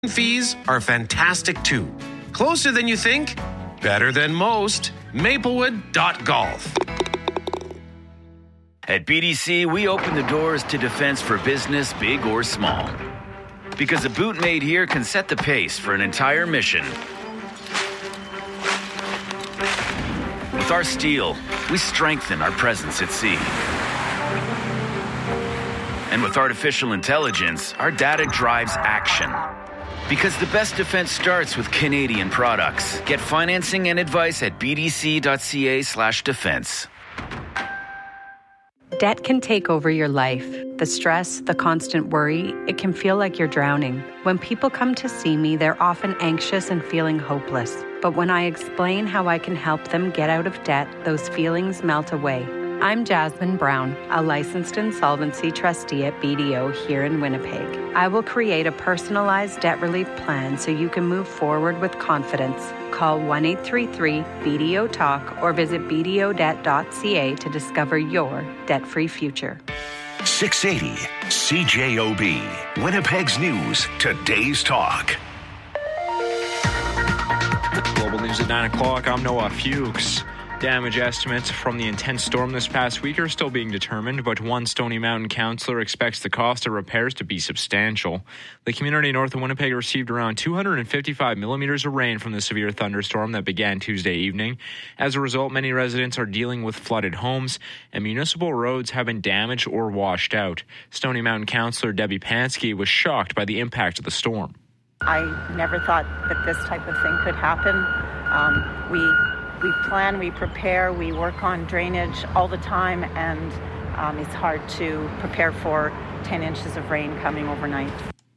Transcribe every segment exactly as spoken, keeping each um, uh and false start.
Fees are fantastic too. Closer than you think, better than most. Maplewood dot golf. At B D C, we open the doors to defense for business, big or small. Because a boot made here can set the pace for an entire mission. With our steel, we strengthen our presence at sea. And with artificial intelligence, our data drives action. Because the best defense starts with Canadian products. Get financing and advice at bdc.ca slash defense. Debt can take over your life. The stress, the constant worry, it can feel like you're drowning. When people come to see me, they're often anxious and feeling hopeless. But when I explain how I can help them get out of debt, those feelings melt away. I'm Jasmine Brown, a licensed insolvency trustee at B D O here in Winnipeg. I will create a personalized debt relief plan so you can move forward with confidence. Call one eight three three B D O talk or visit b d o debt dot c a to discover your debt-free future. six eighty C J O B, Winnipeg's News, today's talk. Global News at nine o'clock. I'm Noah Fuchs. Damage estimates from the intense storm this past week are still being determined, but one Stony Mountain councillor expects the cost of repairs to be substantial. The community north of Winnipeg received around two hundred fifty-five millimeters of rain from the severe thunderstorm that began Tuesday evening. As a result, many residents are dealing with flooded homes, and municipal roads have been damaged or washed out. Stony Mountain councillor Debbie Pansky was shocked by the impact of the storm. I never thought that this type of thing could happen. Um, we We plan, we prepare, we work on drainage all the time, and um, it's hard to prepare for ten inches of rain coming overnight.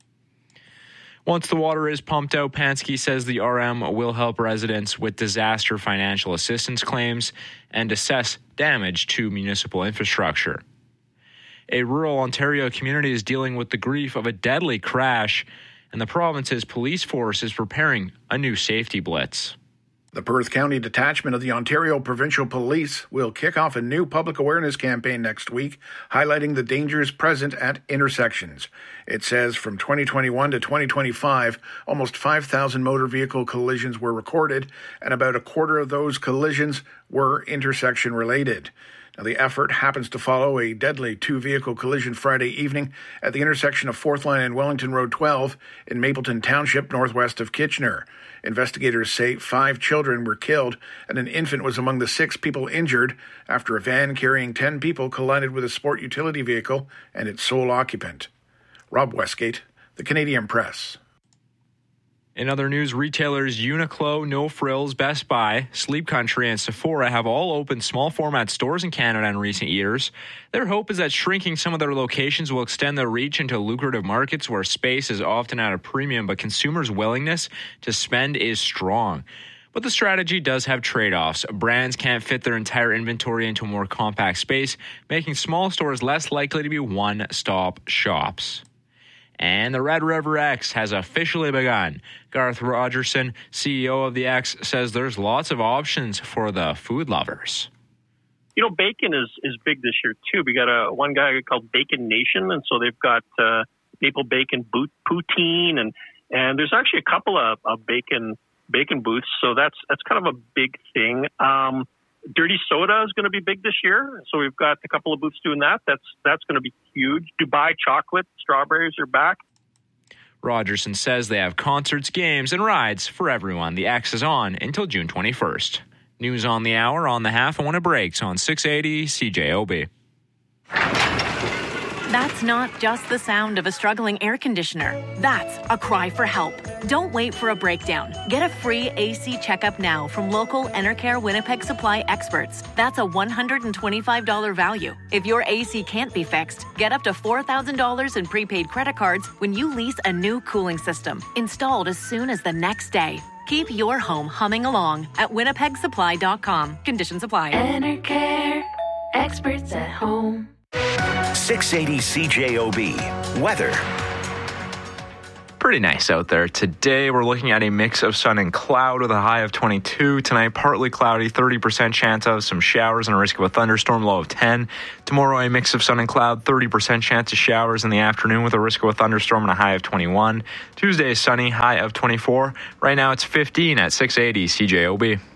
Once the water is pumped out, Pansky says the R M will help residents with disaster financial assistance claims and assess damage to municipal infrastructure. A rural Ontario community is dealing with the grief of a deadly crash, and the province's police force is preparing a new safety blitz. The Perth County Detachment of the Ontario Provincial Police will kick off a new public awareness campaign next week, highlighting the dangers present at intersections. It says from twenty twenty-one to twenty twenty-five, almost five thousand motor vehicle collisions were recorded, and about a quarter of those collisions were intersection-related. Now, the effort happens to follow a deadly two-vehicle collision Friday evening at the intersection of fourth Line and Wellington Road twelve in Mapleton Township, northwest of Kitchener. Investigators say five children were killed and an infant was among the six people injured after a van carrying ten people collided with a sport utility vehicle and its sole occupant. Rob Westgate, The Canadian Press. In other news, retailers Uniqlo, No Frills, Best Buy, Sleep Country, and Sephora have all opened small format stores in Canada in recent years. Their hope is that shrinking some of their locations will extend their reach into lucrative markets where space is often at a premium, but consumers' willingness to spend is strong. But the strategy does have trade-offs. Brands can't fit their entire inventory into a more compact space, making small stores less likely to be one-stop shops. And the Red River X has officially begun. Garth Rogerson, C E O of the X, says there's lots of options for the food lovers. You know, bacon is, is big this year, too. We got a one guy called Bacon Nation, and so they've got uh, maple bacon boot, poutine, and, and there's actually a couple of, of bacon bacon booths, so that's that's kind of a big thing. Um, Dirty soda is going to be big this year, so we've got a couple of booths doing that. That's that's going to be huge. Dubai chocolate, strawberries are back. Rogerson says they have concerts, games, and rides for everyone. The X is on until June twenty-first. News on the hour, on the half, and when it breaks on six eighty C J O B. That's not just the sound of a struggling air conditioner. That's a cry for help. Don't wait for a breakdown. Get a free A C checkup now from local Enercare Winnipeg Supply experts. That's a one hundred twenty-five dollars value. If your A C can't be fixed, get up to four thousand dollars in prepaid credit cards when you lease a new cooling system, installed as soon as the next day. Keep your home humming along at winnipeg supply dot com. Conditions apply. Enercare, experts at home. six eighty C J O B. Weather. pretty nice out there. Today, we're looking at a mix of sun and cloud with a high of twenty-two. Tonight, partly cloudy, thirty percent chance of some showers and a risk of a thunderstorm, low of ten. Tomorrow, a mix of sun and cloud, thirty percent chance of showers in the afternoon with a risk of a thunderstorm and a high of twenty-one. Tuesday is sunny, high of twenty-four. Right now, it's fifteen at six eighty C J O B.